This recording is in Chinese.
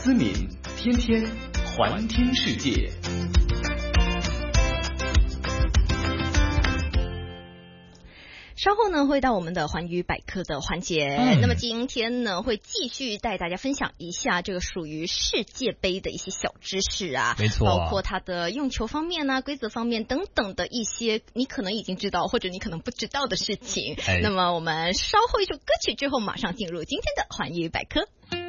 思敏，天天环听世界。 稍后呢会到我们的环宇百科的环节，那么今天呢会继续带大家分享一下这个属于世界杯的一些小知识啊， 没错， 包括它的用球方面啊、规则方面等等的一些你可能已经知道或者你可能不知道的事情。那么我们稍后一首歌曲之后，马上进入今天的环宇百科。